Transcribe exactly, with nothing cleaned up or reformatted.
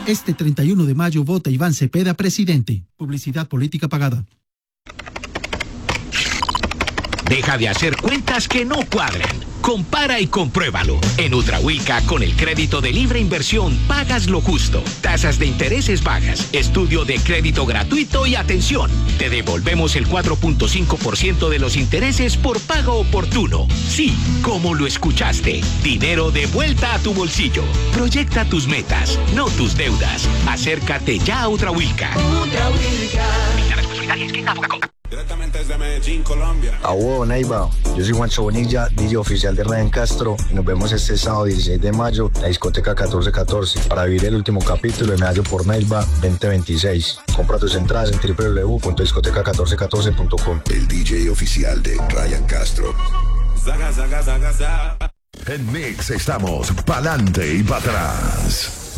Este treinta y uno de mayo vota Iván Cepeda presidente. Publicidad política pagada. Deja de hacer cuentas que no cuadran. Compara y compruébalo. En Ultrahuilca, con el crédito de libre inversión, pagas lo justo. Tasas de intereses bajas, estudio de crédito gratuito y atención. Te devolvemos el cuatro punto cinco por ciento de los intereses por pago oportuno. Sí, como lo escuchaste. Dinero de vuelta a tu bolsillo. Proyecta tus metas, no tus deudas. Acércate ya a Ultrahuilca. Ultrahuilca. Directamente desde Medellín, Colombia. A huevo, Neiva. Yo soy Juancho Bonilla, D J oficial de Ryan Castro, y nos vemos este sábado dieciséis de mayo en la discoteca catorce catorce para vivir el último capítulo de Medallo por Neiva veinte veintiséis. Compra tus entradas en doble u doble u doble u punto discoteca catorce catorce punto com. El D J oficial de Ryan Castro. Zaga, zaga, zaga, zaga. En Mix estamos pa'lante y para atrás.